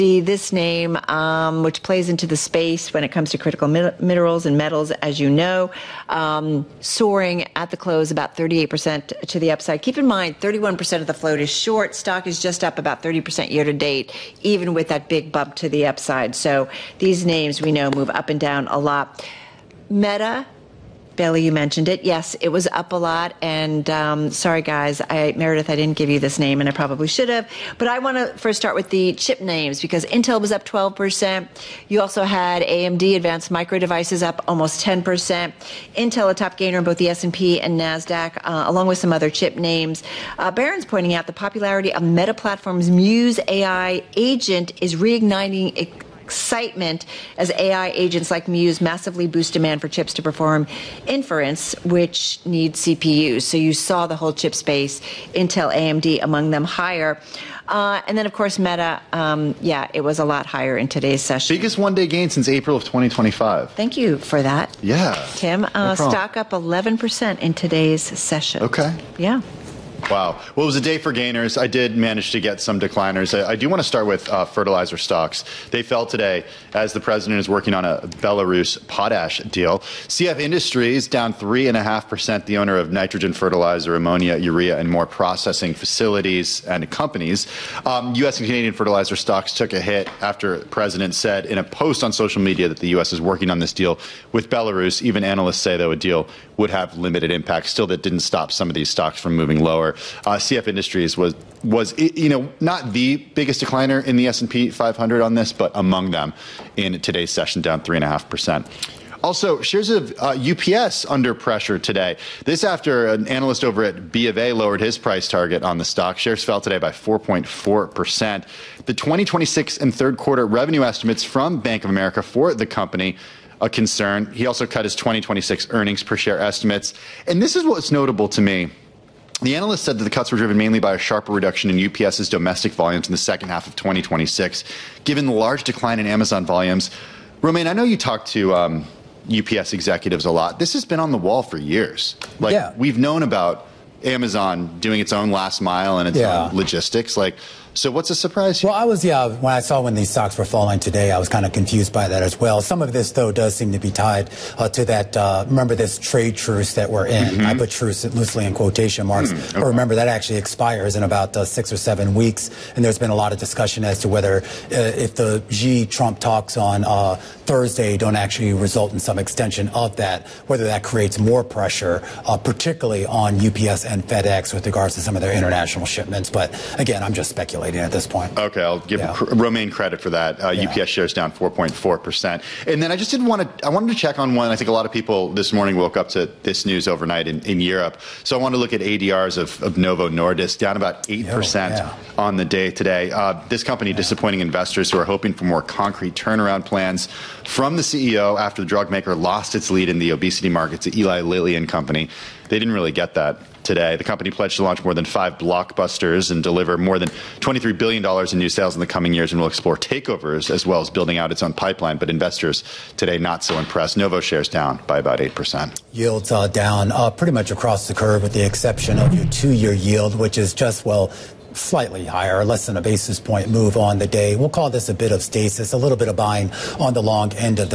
This name, which plays into the space when it comes to critical minerals and metals, as you know, soaring at the close about 38% to the upside. Keep in mind, 31% of the float is short. Stock is just up about 30% year to date, even with that big bump to the upside. So these names we know move up and down a lot. Meta, Bailey, you mentioned it. Yes, it was up a lot. And sorry, guys, Meredith, I didn't give you this name, and I probably should have. But I want to first start with the chip names, because Intel was up 12%. You also had AMD, Advanced Micro Devices, up almost 10%. Intel, a top gainer in both the S&P and NASDAQ, along with some other chip names. Barron's pointing out the popularity of Meta Platforms' Muse AI agent is reigniting excitement as AI agents like Muse massively boost demand for chips to perform inference, which needs CPUs. So you saw the whole chip space, Intel, AMD among them higher. And then, of course, Meta, it was a lot higher in today's session. Biggest one-day gain since April of 2025. Thank you for that. Yeah. Tim, stock up 11% in today's session. Okay. Yeah. Wow. Well, it was a day for gainers. I did manage to get some decliners. I do want to start with fertilizer stocks. They fell today as the president is working on a Belarus potash deal. CF Industries down 3.5%, the owner of nitrogen fertilizer, ammonia, urea, and more processing facilities and companies. U.S. and Canadian fertilizer stocks took a hit after the president said in a post on social media that the U.S. is working on this deal with Belarus. Even analysts say, though, a deal would have limited impact. Still, that didn't stop some of these stocks from moving lower. CF Industries was not the biggest decliner in the S&P 500 on this, but among them in today's session, down 3.5%. Also, shares of UPS under pressure today. This after an analyst over at B of A lowered his price target on the stock. Shares fell today by 4.4%. The 2026 and third quarter revenue estimates from Bank of America for the company a concern. He also cut his 2026 earnings per share estimates. And this is what's notable to me. The analyst said that the cuts were driven mainly by a sharper reduction in UPS's domestic volumes in the second half of 2026, given the large decline in Amazon volumes. Romain, I know you talk to UPS executives a lot. This has been on the wall for years. We've known about Amazon doing its own last mile and its own logistics. So what's the surprise here? Well, when these stocks were falling today, I was kind of confused by that as well. Some of this, though, does seem to be tied to that, remember this trade truce that we're in. I put truce loosely in quotation marks. But remember, that actually expires in about 6 or 7 weeks. And there's been a lot of discussion as to whether if the Xi-Trump talks on Thursday don't actually result in some extension of that, whether that creates more pressure, particularly on UPS and FedEx with regards to some of their international shipments. But again, I'm just speculating at this point. Okay, I'll give Romain credit for that. UPS shares down 4.4%. And then I wanted to check on one. I think a lot of people this morning woke up to this news overnight in Europe. So I want to look at ADRs of Novo Nordisk, down about 8% on the day today. This company disappointing investors who are hoping for more concrete turnaround plans from the CEO after the drug maker lost its lead in the obesity market to Eli Lilly and Company. They didn't really get that today. The company pledged to launch more than 5 blockbusters and deliver more than $23 billion in new sales in the coming years, and will explore takeovers as well as building out its own pipeline. But investors today not so impressed. Novo shares down by about 8%. Yields down pretty much across the curve with the exception of your 2-year yield, which is just, slightly higher, less than a basis point move on the day. We'll call this a bit of stasis, a little bit of buying on the long end of the